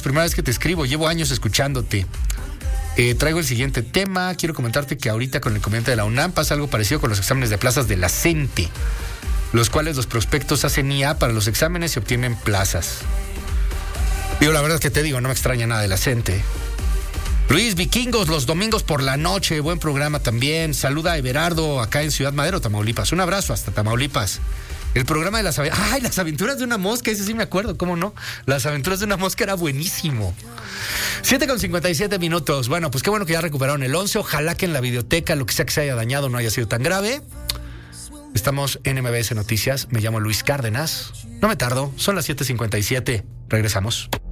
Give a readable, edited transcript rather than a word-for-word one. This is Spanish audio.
primera vez que te escribo, llevo años escuchándote. Traigo el siguiente tema. Quiero comentarte que ahorita con el conveniente de la UNAM pasa algo parecido con los exámenes de plazas de la CENTE, los cuales los prospectos hacen IA para los exámenes y obtienen plazas. Digo, la verdad es que te digo, no me extraña nada de la CENTE. Luis, Vikingos, los domingos por la noche, buen programa también. Saluda a Everardo acá en Ciudad Madero, Tamaulipas. Un abrazo hasta Tamaulipas. El programa de las aventuras de una mosca, ese sí me acuerdo, ¿cómo no? Las aventuras de una mosca era buenísimo. 7:57. Bueno, pues qué bueno que ya recuperaron el 11. Ojalá que en la videoteca lo que sea que se haya dañado no haya sido tan grave. Estamos en MBS Noticias. Me llamo Luis Cárdenas. No me tardo, son las 7:57. Regresamos.